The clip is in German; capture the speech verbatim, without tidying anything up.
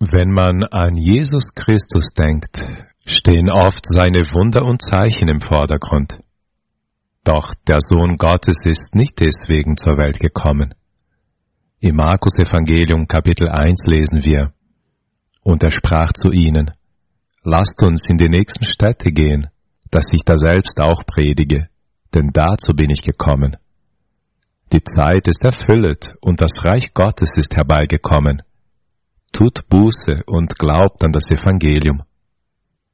Wenn man an Jesus Christus denkt, stehen oft seine Wunder und Zeichen im Vordergrund. Doch der Sohn Gottes ist nicht deswegen zur Welt gekommen. Im Markus-Evangelium Kapitel eins lesen wir: Und er sprach zu ihnen: Lasst uns in die nächsten Städte gehen, dass ich daselbst auch predige, denn dazu bin ich gekommen. Die Zeit ist erfüllet und das Reich Gottes ist herbeigekommen. Tut Buße und glaubt an das Evangelium.